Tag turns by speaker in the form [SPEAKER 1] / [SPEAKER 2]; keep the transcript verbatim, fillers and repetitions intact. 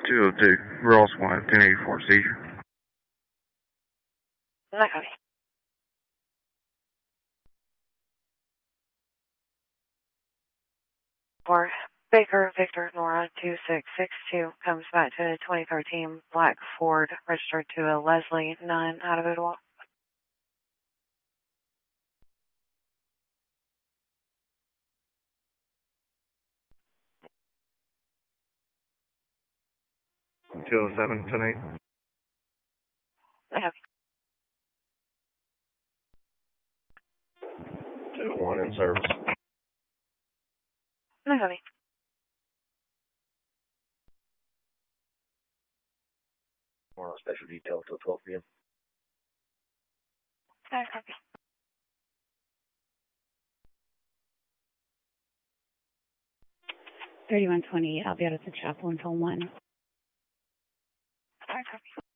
[SPEAKER 1] two oh two, Ross one, ten eighty-four seizure.
[SPEAKER 2] Not copy. For Baker Victor Nora two six six two comes back to twenty thirteen Black Ford registered to a Leslie nine out of Ottawa.
[SPEAKER 1] two oh seven, ten eight.
[SPEAKER 2] Not copy.
[SPEAKER 1] two oh one in service.
[SPEAKER 2] Not copy.
[SPEAKER 1] We're on special detail till twelve p m
[SPEAKER 2] Not copy.
[SPEAKER 3] thirty-one twenty, I'll be out at the chapel until one.
[SPEAKER 2] Not copy.